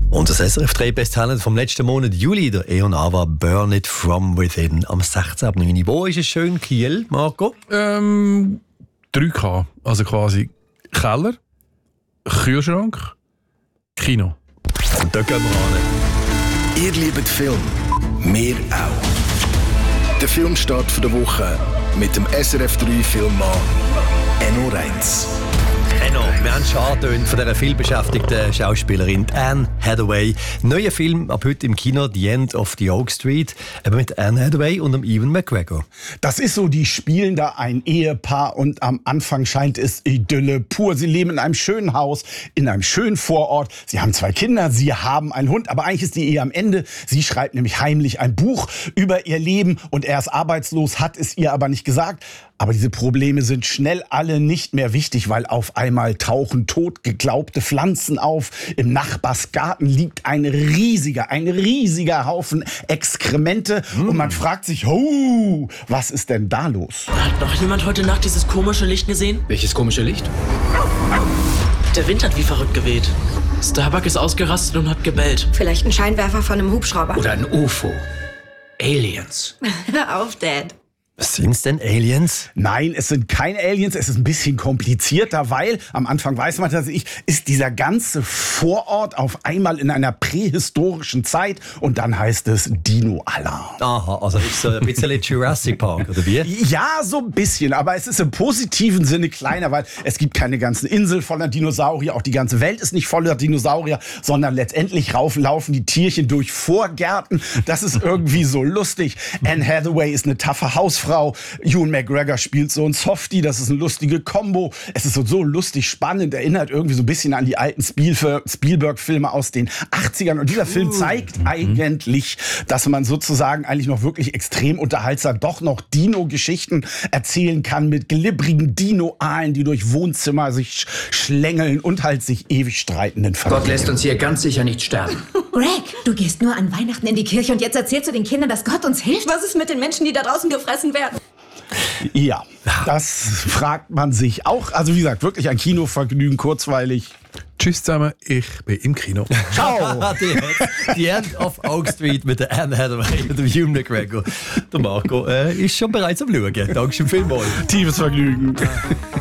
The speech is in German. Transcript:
Und das SRF 3 Best Talent vom letzten Monat Juli, der Eon Ava, Burn It From Within, am 16.09. Wo ist es schön? Kiel, Marco? 3K, also quasi Keller, Kühlschrank, Kino. Und da gehen wir an. Ihr liebt Film, wir auch. Der Filmstart der Woche mit dem SRF 3 Filmmann Enno Reitz. Enno, wir haben schon angetönt von dieser vielbeschäftigten Schauspielerin Anne Hathaway. Neuer Film ab heute im Kino, The End of the Oak Street, eben mit Anne Hathaway und dem Ewan McGregor. Das ist so, die spielen da ein Ehepaar und am Anfang scheint es Idylle pur. Sie leben in einem schönen Haus, in einem schönen Vorort. Sie haben 2 Kinder, sie haben einen Hund, aber eigentlich ist die Ehe am Ende. Sie schreibt nämlich heimlich ein Buch über ihr Leben und er ist arbeitslos, hat es ihr aber nicht gesagt. Aber diese Probleme sind schnell alle nicht mehr wichtig, weil auf einmal tauchen tot geglaubte Pflanzen auf. Im Nachbarsgarten liegt ein riesiger Haufen Exkremente. Und man fragt sich, was ist denn da los? Hat noch jemand heute Nacht dieses komische Licht gesehen? Welches komische Licht? Der Wind hat wie verrückt geweht. Starbuck ist ausgerastet und hat gebellt. Vielleicht ein Scheinwerfer von einem Hubschrauber. Oder ein UFO. Aliens. Hör auf, Dad. Sind's denn Aliens? Nein, es sind keine Aliens, es ist ein bisschen komplizierter, weil am Anfang weiß man tatsächlich, ist dieser ganze Vorort auf einmal in einer prähistorischen Zeit und dann heißt es Dino-Alarm. Aha, also ist so ein bisschen Jurassic Park, oder wie? Ja, so ein bisschen, aber es ist im positiven Sinne kleiner, weil es gibt keine ganzen Insel voller Dinosaurier, auch die ganze Welt ist nicht voller Dinosaurier, sondern letztendlich laufen die Tierchen durch Vorgärten. Das ist irgendwie so lustig. Anne Hathaway ist eine taffe Hausfrau. Ewan McGregor spielt so ein Softie, das ist eine lustige Kombo. Es ist so lustig spannend, erinnert irgendwie so ein bisschen an die alten Spielberg-Filme aus den 80ern. Und dieser Film zeigt eigentlich, dass man sozusagen eigentlich noch wirklich extrem unterhaltsam doch noch Dino-Geschichten erzählen kann mit glibbrigen Dino-Aalen, die durch Wohnzimmer sich schlängeln und halt sich ewig streitenden Familien. Gott lässt uns hier ganz sicher nicht sterben. Greg, du gehst nur an Weihnachten in die Kirche und jetzt erzählst du den Kindern, dass Gott uns hilft? Was ist mit den Menschen, die da draußen gefressen werden? Ja, das fragt man sich auch. Also wie gesagt, wirklich ein Kinovergnügen, kurzweilig. Tschüss zusammen, ich bin im Kino. Ciao! The End of Oak Street mit der Anne Hathaway und dem Ewan McGregor. Der Marco ist schon bereits am Schauen. Dankeschön vielmals. Tiefes Vergnügen.